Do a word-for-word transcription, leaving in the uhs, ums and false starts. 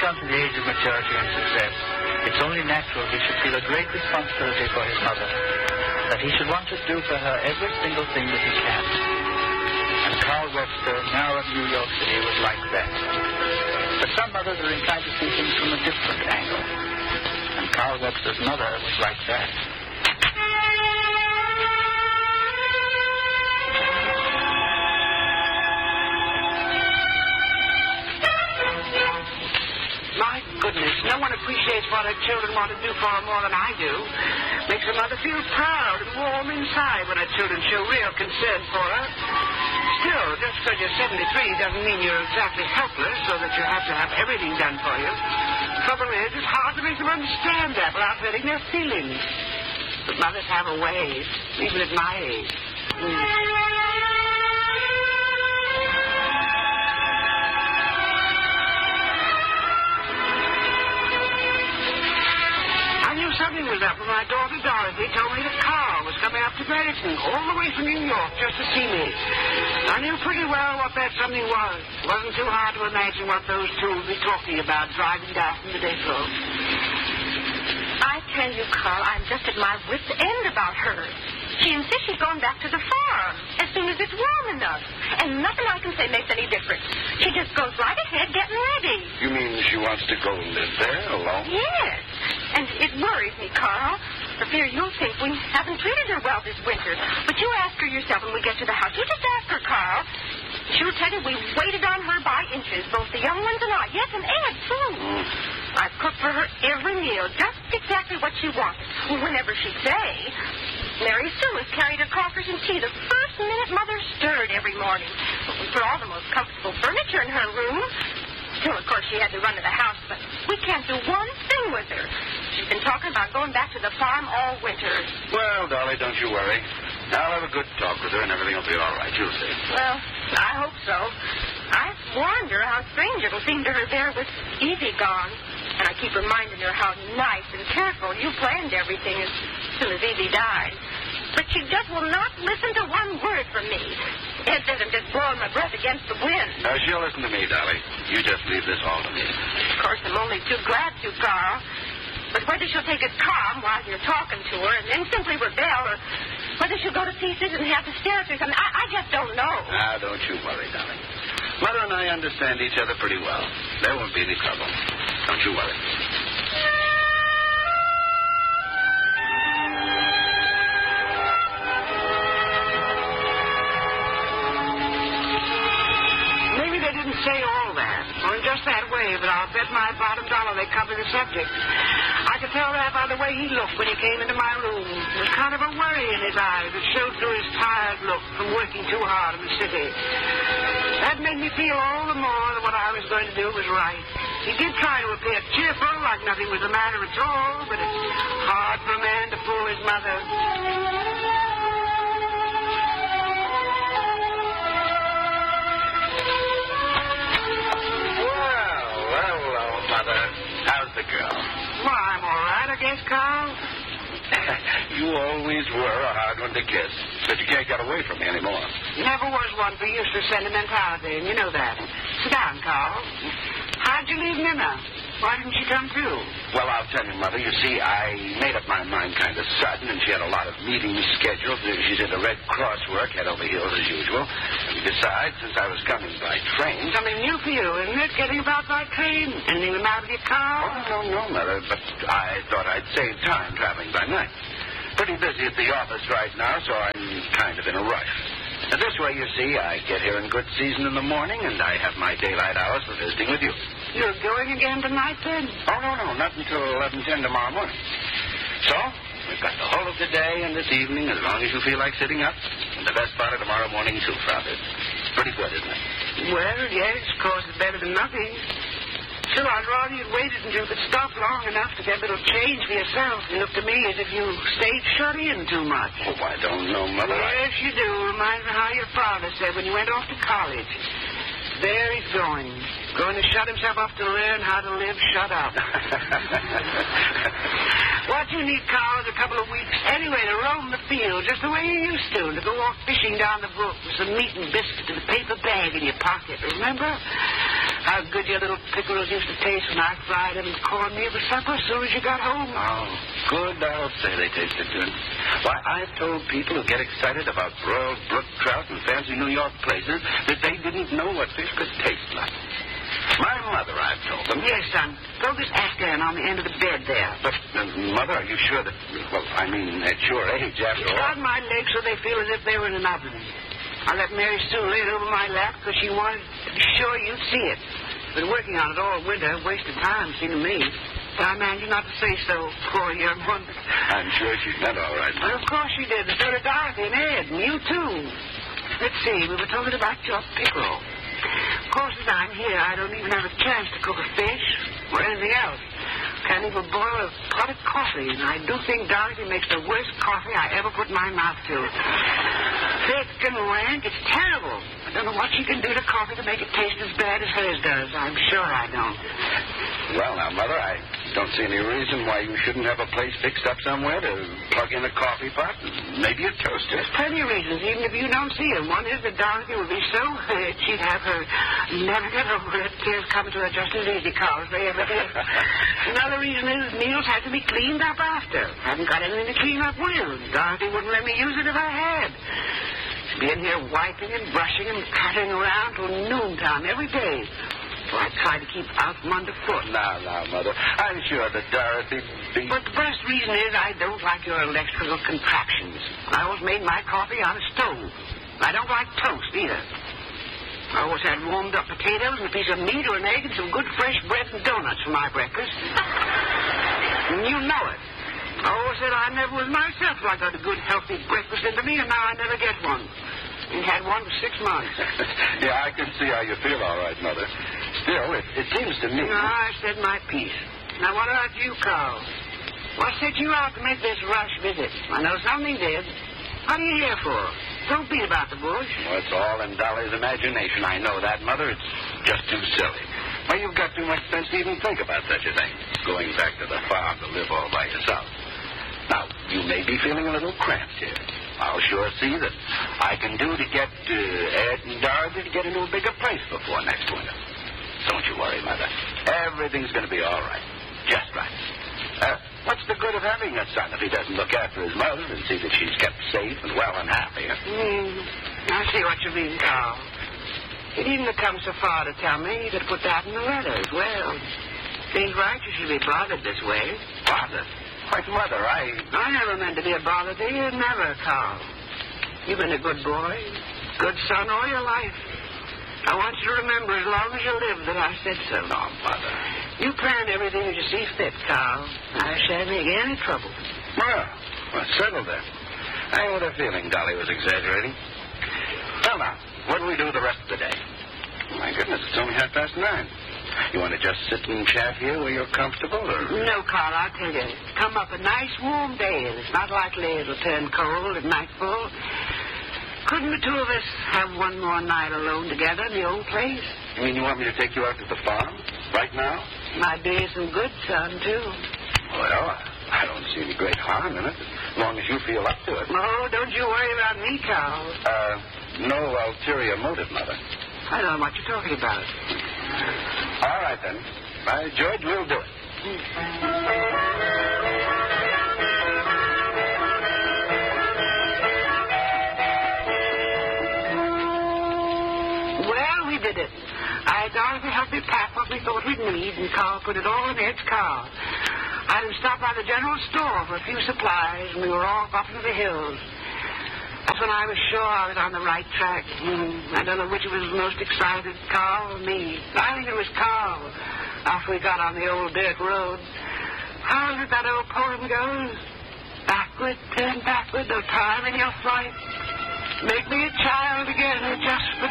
come to the age of maturity and success, it's only natural he should feel a great responsibility for his mother, that he should want to do for her every single thing that he can. And Carl Webster, now of New York City, was like that. But some mothers are inclined to see things from a different angle. And Carl Webster's mother was like that. My goodness, no one appreciates what her children want to do for her more than I do. Makes a mother feel proud and warm inside when her children show real concern for her. Still, just because you're seventy-three doesn't mean you're exactly helpless so that you have to have everything done for you. Trouble is, it's hard to make them understand that without hurting their feelings. But mothers have a way, even at my age. Mm. Something was up when my daughter Dorothy told me that Carl was coming up to Grayson all the way from New York just to see me. I knew pretty well what that something was. It wasn't too hard to imagine what those two would be talking about driving down from the depot. I tell you, Carl, I'm just at my wit's end about her. She insists she's going back to the farm as soon as it's warm enough. And nothing I can say makes any difference. She just goes right ahead getting ready. You mean she wants to go live there alone? Yes. And it worries me, Carl. For fear you'll think we haven't treated her well this winter. But you ask her yourself when we get to the house. You just ask her, Carl. She'll tell you we waited on her by inches, both the young ones and I. Yes, and Ed, too. Mm. I've cooked for her every meal, just exactly what she wanted, whenever she'd say. Mary Sue has carried her coffers and tea the first minute Mother stirred every morning. We put all the most comfortable furniture in her room. Still, of course, she had to run to the house, but we can't do one thing with her. She's been talking about going back to the farm all winter. Well, Dolly, don't you worry. I'll have a good talk with her and everything will be all right, you'll see. Well, I hope so. I've warned her how strange it'll seem to her there with Evie gone. And I keep reminding her how nice and careful you planned everything as soon as Evie died. But she just will not listen to one word from me. Ed says I'm just blowing my breath against the wind. Uh, she'll listen to me, Dolly. You just leave this all to me. Of course, I'm only too glad to, Carl. But whether she'll take it calm while you're talking to her and then simply rebel, or whether she'll go to pieces and have hysterics or something, I, I just don't know. Ah, don't you worry, Dolly. Mother and I understand each other pretty well. There won't be any trouble. Don't you worry. Maybe they didn't say all that, or in just that way, but I'll bet my bottom dollar they covered the subject. I could tell that by the way he looked when he came into my room. There was kind of a worry in his eyes that showed through his tired look from working too hard in the city. That made me feel all the more that what I was going to do was right. He did try to appear cheerful, like nothing was the matter at all, but it's hard for a man to fool his mother. Well, hello, Mother. How's the girl? Well, I'm all right, I guess, Carl. You always were a hard one to kiss, but you can't get away from me anymore. Never was one for useless sentimentality, and you know that. Sit down, Carl. How'd you leave Nina? Why didn't she come too? Well, I'll tell you, Mother. You see, I made up my mind kind of sudden, and she had a lot of meetings scheduled. She's into Red Cross work, head over heels as usual. And besides, since I was coming by train... Something new for you, isn't it? Getting about by train. Anything the matter with your car? Oh, no, no, Mother. But I thought I'd save time traveling by night. Pretty busy at the office right now, so I'm kind of in a rush. And this way, you see, I get here in good season in the morning, and I have my daylight hours for visiting with you. You're going again tonight, then? Oh, no, no, not until eleven ten tomorrow morning. So, we've got the whole of the day and this evening, as long as you feel like sitting up. And the best part of tomorrow morning, too, Father. Pretty good, isn't it? Well, yes, of course, it's better than nothing. Still, I'd rather you'd waited until you could stop long enough to get a little change for yourself. You look to me as if you stayed shut in too much. Oh, I don't know, Mother. Yes, you do. Reminds me how your father said when you went off to college. There he's going. Going to shut himself off to learn how to live shut up. What you need, Carl, is a couple of weeks anyway to roam the field, just the way you used to, to go off fishing down the brook with some meat and biscuit in a paper bag in your pocket, remember? how good your little pickles used to taste when I fried them in cornmeal for supper as soon as you got home. Oh, good. I'll say they tasted good. Why, I've told people who get excited about broiled brook trout and fancy New York places that they didn't know what fish could taste like. My mother, I've told them. Yes, son. Throw this Afghan on the end of the bed there. But, uh, Mother, are you sure that... Well, I mean, at your age, after all... Start my legs so they feel as if they were in an oven. I let Mary Sue lay it over my lap because she wanted to be sure you'd see it. Been working on it all winter. Wasted time, seemed to me. But I managed not to say so, poor young one. I'm sure she meant all right, Well, Mother. of course she did. And so did Dorothy and Ed, and you, too. Let's see. We were talking about your pickerel. Of course, as I'm here, I don't even have a chance to cook a fish or anything else. Can't even boil a pot of coffee, and I do think Dorothy makes the worst coffee I ever put my mouth to. Thick and rank, it's terrible. I don't know what she can do to coffee to make it taste as bad as hers does. I'm sure I don't. Well, now, Mother, I don't see any reason why you shouldn't have a place fixed up somewhere to plug in a coffee pot and maybe a toaster. There's plenty of reasons, even if you don't see them. One is that Dorothy would be so hurt she'd have her never get over it. Tears coming to her just as easy, Carl, as they ever did. Another reason is that meals have to be cleaned up after. Haven't got anything to clean up with. Dorothy wouldn't let me use it if I had. She'd be in here wiping and brushing and pattering around till noontime every day. So I try to keep out from underfoot. Now, now, Mother, I'm sure that Dorothy be... But the first reason is I don't like your electrical contraptions. I always made my coffee on a stove. I don't like toast either. I always had warmed up potatoes and a piece of meat or an egg and some good fresh bread and donuts for my breakfast. And you know it. I always said I never was myself till I got a good, healthy breakfast into me, and now I never get one. Ain't had one for six months. Yeah, I can see how you feel all right, Mother. Still, it, it seems to me... No, I said my piece. Now, what about you, Carl? What set you out to make this rush visit? I know something did. What are you here for? Don't beat about the bush. Well, it's all in Dolly's imagination. I know that, Mother. It's just too silly. Why, you've got too much sense to even think about such a thing. Going back to the farm to live all by yourself. Now, you may be feeling a little cramped here. I'll sure see that I can do to get uh, Ed and Dorothy to get into a bigger place before next winter. Don't you worry, Mother. Everything's going to be all right. Just right. Uh, what's the good of having a son if he doesn't look after his mother and see that she's kept safe and well and happy? Huh? Mm, I see what you mean, Carl. He didn't come so far to tell me. He could put that in the letters. Well, seems right you should be bothered this way. Bothered? Why, Mother, I... I never meant to be a bother to you. Never, Carl. You've been a good boy, good son all your life. I want you to remember as long as you live that I said so. No, Mother. You plan everything as you see fit, Carl. I shan't make any trouble. Well, well, settle then. I had a feeling Dolly was exaggerating. Well, now, what do we do the rest of the day? My goodness, it's only half past nine. You want to just sit and chat here where you're comfortable, or... No, Carl, I'll tell you. It's come up a nice warm day, and it's not likely it'll turn cold at nightfall. Couldn't the two of us have one more night alone together in the old place? You mean you want me to take you out to the farm right now? Might do you some good, son, too. Well, I don't see any great harm in it, as long as you feel up to it. Oh, don't you worry about me, Carl. Uh, no ulterior motive, Mother. I don't know what you're talking about. All right, then. By George, we'll do it. Well, we did it. I had Dorothy help me pack what we thought we'd need, and Carl put it all in Ed's car. I had him stop by the general store for a few supplies, and we were off up into the hills. That's when I was sure I was on the right track. Hmm. I don't know which was most excited, Carl or me. I think it was Carl after we got on the old dirt road. How is it that old poem goes? Backward, turn backward, no time in your flight. Make me a child again, just for